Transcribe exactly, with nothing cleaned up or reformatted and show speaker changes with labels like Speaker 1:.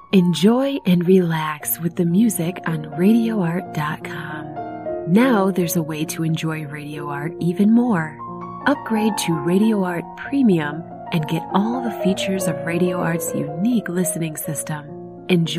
Speaker 1: Enjoy and relax with the music on radio art dot com. Now there's a way to enjoy Radio Art even more. Upgrade to Radio Art Premium and get all the features of Radio Art's unique listening system. Enjoy